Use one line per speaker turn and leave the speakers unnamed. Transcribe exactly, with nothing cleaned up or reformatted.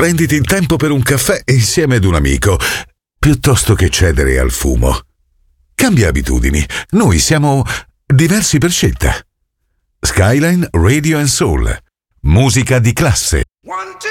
prenditi il tempo per un caffè insieme ad un amico, piuttosto che cedere al fumo. Cambia abitudini, noi siamo diversi per scelta. Skyline Radio and Soul, musica di classe.
One, two.